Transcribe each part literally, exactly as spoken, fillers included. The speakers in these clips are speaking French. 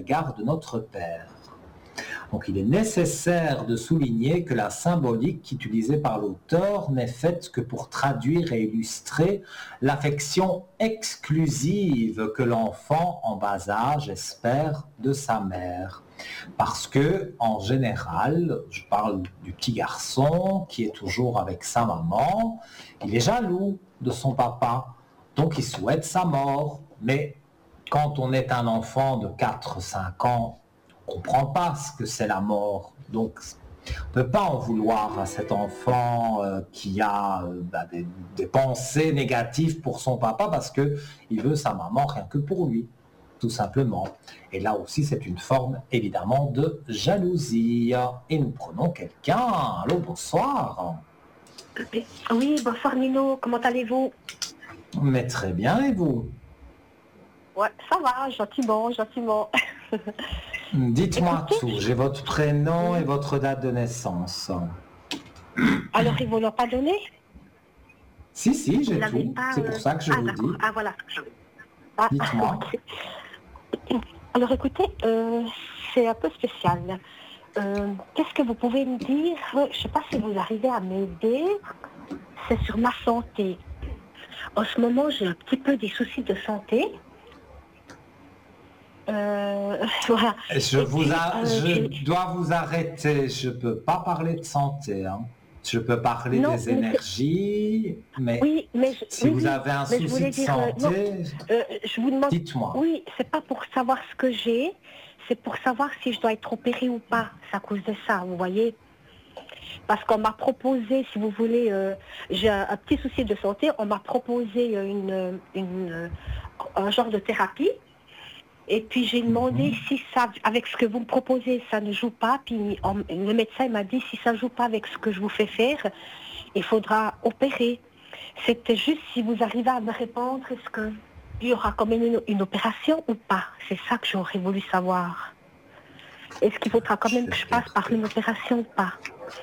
l'égard de notre Père. Donc il est nécessaire de souligner que la symbolique utilisée par l'auteur n'est faite que pour traduire et illustrer l'affection exclusive que l'enfant en bas âge espère de sa mère. Parce que, en général, je parle du petit garçon qui est toujours avec sa maman, il est jaloux de son papa, donc il souhaite sa mort. Mais quand on est un enfant de quatre cinq ans, on ne comprend pas ce que c'est la mort. Donc, on ne peut pas en vouloir à cet enfant euh, qui a euh, bah, des, des pensées négatives pour son papa parce qu'il veut sa maman rien que pour lui, tout simplement. Et là aussi, c'est une forme, évidemment, de jalousie. Et nous prenons quelqu'un. Allô, bonsoir. Oui, bonsoir Nino, comment allez-vous? Mais très bien, et vous? Ouais, ça va, gentiment, gentiment. Dites-moi Écoutez, tout, je- j'ai votre prénom et votre date de naissance. alors ils vous l'ont pas donné? Si, si, Vous j'ai l'avez tout. pas... C'est pour euh, ça que je Ah vous d'accord, dis. ah voilà. Ah, Dites-moi. ok. Alors écoutez, euh, c'est un peu spécial. Euh, Qu'est-ce que vous pouvez me dire? Je ne sais pas si vous arrivez à m'aider. C'est sur ma santé. En ce moment, j'ai un petit peu des soucis de santé. Euh, voilà. Je, Et vous puis, a- euh, je j'ai... dois vous arrêter. Je ne peux pas parler de santé, hein. Je peux parler Non, des mais c'est... énergies, mais Oui, mais je, si oui, vous oui, avez un mais je souci voulais de dire, euh, non, santé, euh, je vous demande, dites-moi. oui, c'est pas pour savoir ce que j'ai, c'est pour savoir si je dois être opérée ou pas. C'est à cause de ça, vous voyez. Parce qu'on m'a proposé, si vous voulez, euh, j'ai un, un petit souci de santé, on m'a proposé euh, une, une, euh, un genre de thérapie. Et puis j'ai demandé Mhm. si ça, avec ce que vous me proposez, ça ne joue pas. Puis on- le médecin m'a dit si ça ne joue pas avec ce que je vous fais faire, il faudra opérer. C'était juste si vous arrivez à me répondre, est-ce qu'il y aura quand même une, une opération ou pas? C'est ça que j'aurais voulu savoir. Est-ce qu'il faudra quand Je même vais que je passe par regarder. une opération ou pas?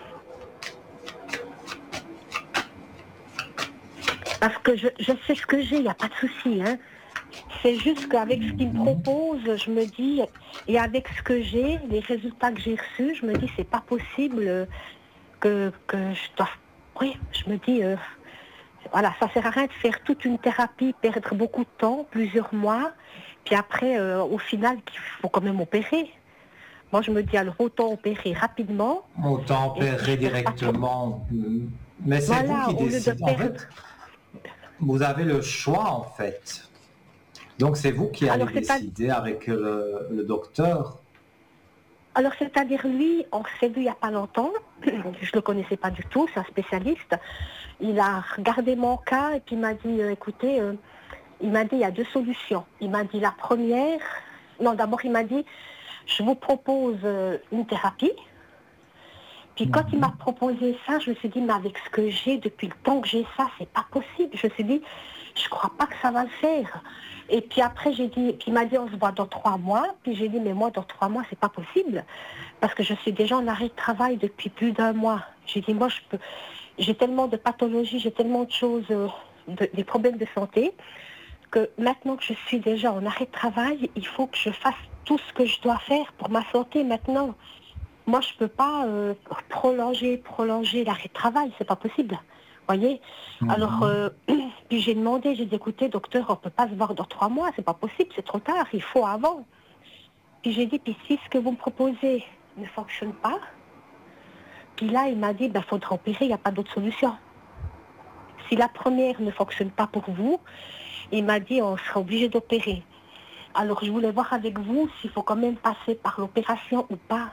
Parce que je, je sais ce que j'ai, il n'y a pas de souci. Hein. C'est juste qu'avec ce qu'il me Mhm. propose, je me dis, et avec ce que j'ai, les résultats que j'ai reçus, je me dis, c'est pas possible euh, que, que je dois... Oui, je me dis, euh, voilà, ça sert à rien de faire toute une thérapie, perdre beaucoup de temps, plusieurs mois, puis après, euh, au final, il faut quand même opérer. Moi, je me dis, alors autant opérer rapidement, Autant et puis opérer je perds pas trop. directement. Mhm. Mais c'est vous Voilà, qui au lieu de décidez. En perdre... fait, vous avez le choix, en fait. Donc c'est vous qui allez Alors, c'est à décider avec le, le docteur. Alors, c'est-à-dire, lui, on s'est vu il n'y a pas longtemps, je ne le connaissais pas du tout, c'est un spécialiste. Il a regardé mon cas et puis il m'a dit, euh, écoutez, euh, il m'a dit, il y a deux solutions. Il m'a dit, la première, non, d'abord, il m'a dit, je vous propose euh, une thérapie. Puis quand il m'a Mhm. proposé ça, je me suis dit, mais avec ce que j'ai, depuis le temps que j'ai ça, c'est pas possible. Je me suis dit, je crois pas que ça va le faire. Et puis après, j'ai dit, puis il m'a dit, on se voit dans trois mois. Puis j'ai dit, mais moi, dans trois mois, c'est pas possible. Parce que je suis déjà en arrêt de travail depuis plus d'un mois. J'ai dit, moi, je peux, j'ai tellement de pathologies, j'ai tellement de choses, euh, de- des problèmes de santé, que maintenant que je suis déjà en arrêt de travail, il faut que je fasse tout ce que je dois faire pour ma santé maintenant. Moi, je ne peux pas euh, prolonger, prolonger l'arrêt de travail, c'est pas possible. Voyez. Alors, Mhm. euh, puis j'ai demandé, j'ai dit, écoutez, docteur, on ne peut pas se voir dans trois mois, c'est pas possible, c'est trop tard, il faut avant. Puis j'ai dit, puis si ce que vous me proposez ne fonctionne pas, puis là, il m'a dit, ben, faudra opérer, il n'y a pas d'autre solution. Si la première ne fonctionne pas pour vous, il m'a dit, on sera obligé d'opérer. Alors, je voulais voir avec vous s'il faut quand même passer par l'opération ou pas.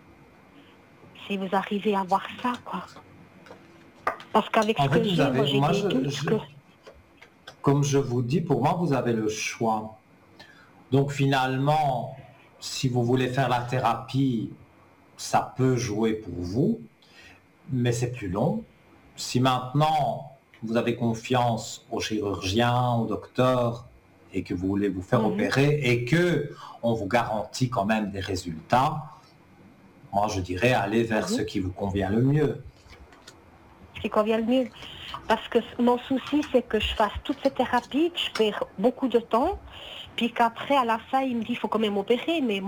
Si vous arrivez à voir ça, quoi. Parce qu'avec ce En fait, que vous j'ai, moi avez, j'ai moi, des je, doutes je- que... comme je vous dis, pour moi, vous avez le choix. Donc finalement, si vous voulez faire la thérapie, ça peut jouer pour vous, mais c'est plus long. Si maintenant vous avez confiance au chirurgien, au docteur, et que vous voulez vous faire Mhm, opérer, et que on vous garantit quand même des résultats, moi je dirais allez vers mhm. ce qui vous convient le mieux. Ce qui convient le mieux. Parce que mon souci, c'est que je fasse toutes ces thérapies, que je perds beaucoup de temps, puis qu'après, à la fin, il me dit, il faut quand même opérer, mais